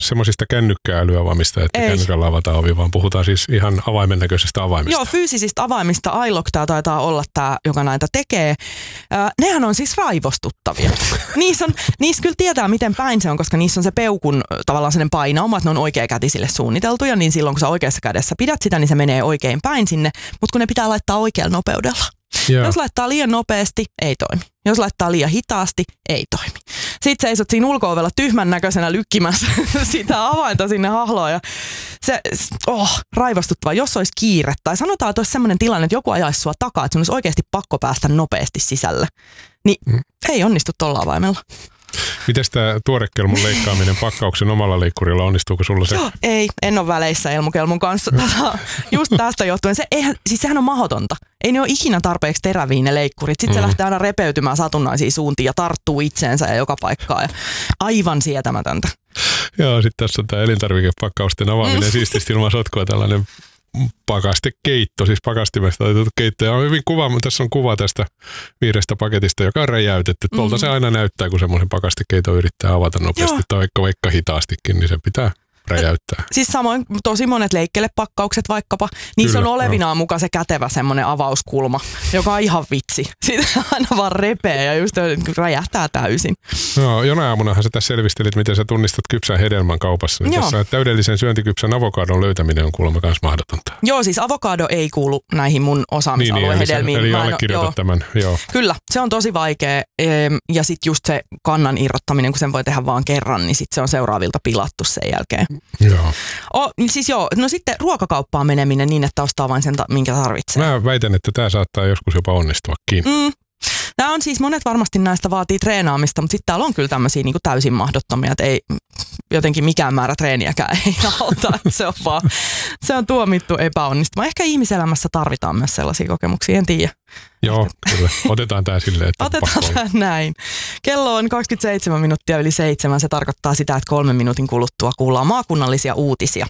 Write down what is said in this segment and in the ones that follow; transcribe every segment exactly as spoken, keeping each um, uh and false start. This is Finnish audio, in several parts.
semmoisista kännykkäälyä avaimista, että kännykällä avataan ovi, vaan puhutaan siis ihan avaimen näköisestä avaimista. Joo, fyysisistä avaimista iLock tää taitaa olla tämä, joka näitä tekee. Äh, nehän on siis raivostuttavia. niissä, on, niissä kyllä tietää, miten päin se on, koska niissä on se peukun tavallaan sellainen painauma, että ne on oikeakätisille suunniteltuja, niin silloin kun sä oikeassa kädessä pidät sitä, niin se menee oikein päin sinne, mutta kun ne pitää laittaa oikealla nopeudella. Joo. Jos laittaa liian nopeasti, ei toimi. Jos laittaa liian hitaasti, ei toimi. Sitten seisot siinä ulko-ovella tyhmän näköisenä lykkimässä sitä avainta sinne hahloon ja se, oh, raivostuttavaa, jos olisi kiire. Tai sanotaan, että olisi sellainen tilanne, että joku ajaisi sua takaa, että sun olisi oikeasti pakko päästä nopeasti sisälle. Niin mm. ei onnistu tuolla avaimella. Mites tämä tuorekelmun leikkaaminen pakkauksen omalla leikkurilla, onnistuuko sulla se? Joo, ei, en ole väleissä Elmukelmun kanssa. Tätä, just tästä johtuen. Se, eihän, siis sehän on mahdotonta. Ei ne ole ikinä tarpeeksi teräviä ne leikkurit. Sitten mm. se lähtee aina repeytymään satunnaisiin suuntiin ja tarttuu itseensä ja joka paikkaan. Ja aivan sietämätöntä. Joo, sitten tässä on tämä elintarvikepakkausten avaaminen mm. siististi ilman sotkua, tällainen pakastekeitto, siis pakastimesta otettu keitto. Ja on hyvin kuva, tässä on kuva tästä viidestä paketista, joka on räjäytetty. Mm-hmm. Tuolta se aina näyttää, kun semmoisen pakastekeiton yrittää avata nopeasti Joo. tai vaikka, vaikka hitaastikin, niin se pitää räjäyttää. Siis samoin tosi monet leikkelepakkaukset vaikkapa, niissä Kyllä, on olevinaan mukaan se kätevä semmoinen avauskulma, joka on ihan vitsi. Siitä aina vaan repee ja just räjähtää täysin. No, jonain aamunahan sä tässä selvistelit, miten sä tunnistat kypsän hedelmän kaupassa. Niin tässä täydellisen syöntikypsän avokadon löytäminen on kuulemma myös mahdotonta. Joo, siis avokado ei kuulu näihin mun osaamisalueen niin, hedelmiin. Eli allekirjoitat tämän, joo. Kyllä, se on tosi vaikea ja sitten just se kannan irrottaminen, kun sen voi tehdä vaan kerran, niin sitten se on seuraavilta pilattu sen jälkeen. Joo. O, siis joo, no sitten ruokakauppaan meneminen niin, että ostaa vain sen, minkä tarvitsee. Mä väitän, että tämä saattaa joskus jopa onnistuakin. Mm. Nämä on siis, monet varmasti näistä vaatii treenaamista, mutta sitten täällä on kyllä tämmöisiä niin kuin täysin mahdottomia, että ei jotenkin mikään määrä treeniäkään ei auta. Se on vaan, se on tuomittu epäonnistumaan. Ehkä ihmiselämässä tarvitaan myös sellaisia kokemuksia, en tiedä. Joo, kyllä. Otetaan tämä silleen, että Otetaan tämä näin. Kello on kaksikymmentäseitsemän minuuttia yli seitsemän. Se tarkoittaa sitä, että kolmen minuutin kuluttua kuullaan maakunnallisia uutisia.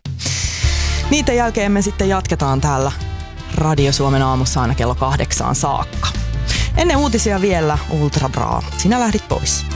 Niiden jälkeen me sitten jatketaan täällä Radio Suomen aamussa aina kello kahdeksaan saakka. Ennen uutisia vielä Ultra Bra. Sinä lähdit pois.